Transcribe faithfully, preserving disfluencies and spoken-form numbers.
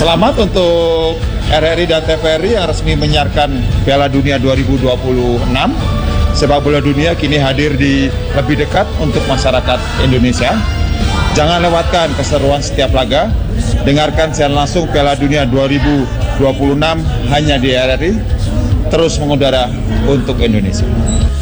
Selamat untuk R R I dan T V R I yang resmi menyiarkan Piala Dunia dua ribu dua puluh enam. Sepak bola dunia kini hadir di lebih dekat untuk masyarakat Indonesia. Jangan lewatkan keseruan setiap laga. Dengarkan siaran langsung Piala Dunia dua ribu dua puluh enam hanya di R R I. Terus mengudara untuk Indonesia.